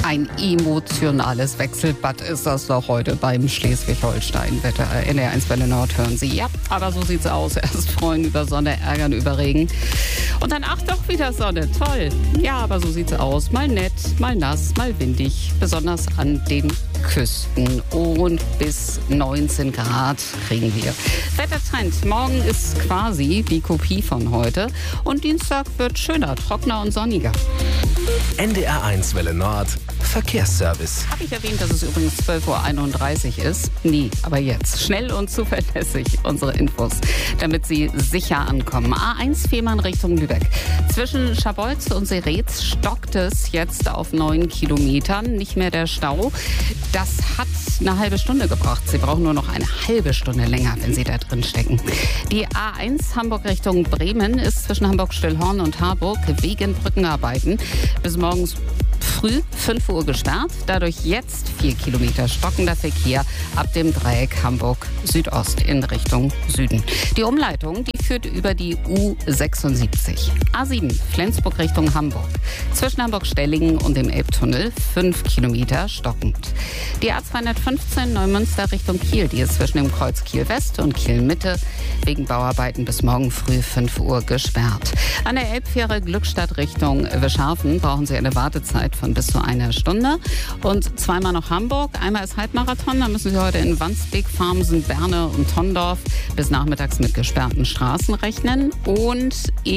Ein emotionales Wechselbad ist das doch heute beim Schleswig-Holstein-Wetter. NDR1 Welle Nord hören Sie. Ja, aber so sieht's aus. Erst freuen über Sonne, ärgern über Regen. Und dann, ach doch, wieder Sonne. Toll. Ja, aber so sieht's aus. Mal nett, mal nass, mal windig. Besonders an den Küsten. Und bis 19 Grad kriegen wir. Wettertrend. Morgen ist quasi die Kopie von heute. Und Dienstag wird schöner, trockener und sonniger. NDR1 Welle Nord Verkehrsservice. Habe ich erwähnt, dass es übrigens 12.31 Uhr ist? Nee, aber jetzt. Schnell und zuverlässig unsere Infos, damit Sie sicher ankommen. A1 Fehmarn Richtung Lübeck. Zwischen Scharbeutz und Seretz stockt es jetzt auf 9 Kilometern. Nicht mehr der Stau. Das hat eine halbe Stunde gebraucht. Sie brauchen nur noch eine halbe Stunde länger, wenn Sie da drin stecken. Die A1 Hamburg Richtung Bremen ist zwischen Hamburg-Stillhorn und Harburg wegen Brückenarbeiten bis morgens früh 5 Uhr gesperrt. Dadurch jetzt 4 Kilometer stockender Verkehr ab dem Dreieck Hamburg Südost in Richtung Süden. Die Umleitung, die führt über die U76. A7 Flensburg Richtung Hamburg. Zwischen Hamburg-Stellingen und dem Elbtunnel 5 Kilometer stockend. Die A215 Neumünster Richtung Kiel, die ist zwischen dem Kreuz Kiel West und Kiel Mitte wegen Bauarbeiten bis morgen früh 5 Uhr gesperrt. An der Elbfähre Glückstadt Richtung Wischhafen brauchen Sie eine Wartezeit von bis zu einer Stunde. Und zweimal nach Hamburg. Einmal ist Halbmarathon. Da müssen Sie heute in Wandsbek, Farmsen, Berne und Tondorf bis nachmittags mit gesperrten Straßen rechnen. Und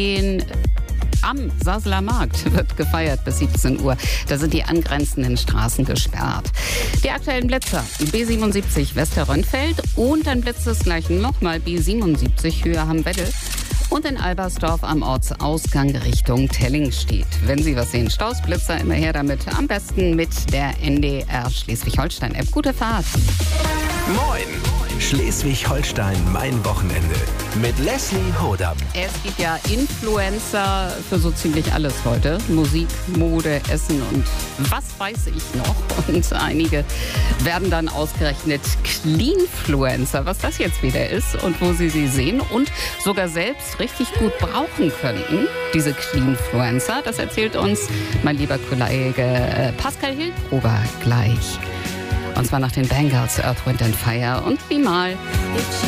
am Sasseler Markt wird gefeiert bis 17 Uhr. Da sind die angrenzenden Straßen gesperrt. Die aktuellen Blitzer: B77 Westerrönfeld und dann blitzt desgleichen nochmal B77 Höhe Hamm-Weddel. Und in Albersdorf am Ortsausgang Richtung Tellingstedt. Wenn Sie was sehen, Stausblitzer, immer her damit. Am besten mit der NDR Schleswig-Holstein-App. Gute Fahrt. Moin! Schleswig-Holstein, mein Wochenende. Mit Leslie Hodam. Es gibt ja Influencer für so ziemlich alles heute. Musik, Mode, Essen und was weiß ich noch. Und einige werden dann ausgerechnet Cleanfluencer, was das jetzt wieder ist und wo sie sehen und sogar selbst richtig gut brauchen könnten, diese Cleanfluencer. Das erzählt uns mein lieber Kollege Pascal Hilbruber gleich. Und zwar nach den Bangles, Earth, Wind & Fire und wie mal.